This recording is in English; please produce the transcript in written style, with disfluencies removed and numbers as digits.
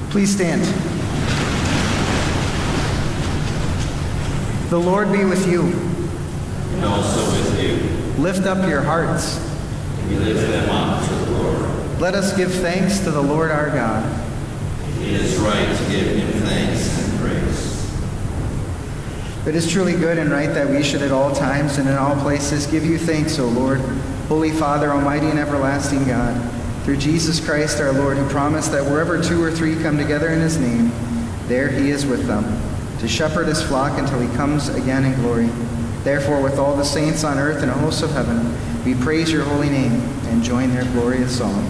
Please stand. The Lord be with you. And also with you. Lift up your hearts. We lift them up to the Lord. Let us give thanks to the Lord our God. It is right to give him thanks and praise. It is truly good and right that we should at all times and in all places give you thanks, O Lord, Holy Father, Almighty and everlasting God, through Jesus Christ our Lord, who promised that wherever 2 or 3 come together in his name, there he is with them, to shepherd his flock until he comes again in glory. Therefore, with all the saints on earth and hosts of heaven, we praise your holy name and join their glorious song.